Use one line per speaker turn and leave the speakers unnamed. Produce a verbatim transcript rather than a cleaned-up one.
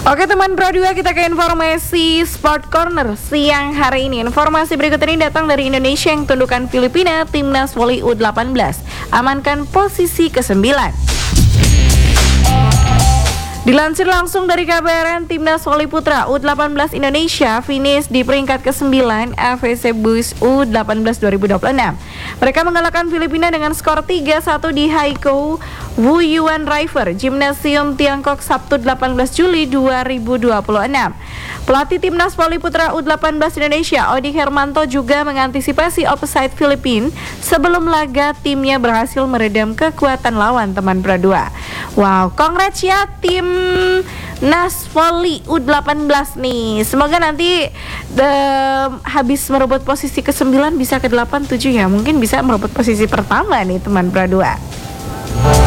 Oke teman Pro dua, kita ke informasi Sport Corner siang hari ini. Informasi berikut ini datang dari Indonesia yang tundukkan Filipina. Timnas Voli U delapan belas amankan posisi kesembilan. Dilansir langsung dari K B R N, Timnas Voli Putra U delapan belas Indonesia finish di peringkat kesembilan A F C Bus U delapan belas dua ribu dua puluh enam. Mereka mengalahkan Filipina dengan skor tiga satu di Haikou Wuyuan River, Gymnasium Tiongkok Sabtu delapan belas Juli dua ribu dua puluh enam. Pelatih Timnas Voli Putra U delapan belas Indonesia, Odi Hermanto, juga mengantisipasi offside Filipina sebelum laga timnya berhasil meredam kekuatan lawan teman Pro dua. Wow, congrats ya tim Nas Voli U delapan belas nih. Semoga nanti uh, habis merebut posisi ke sembilan bisa ke delapan tujuh ya. Mungkin bisa merebut posisi pertama nih teman Pro dua.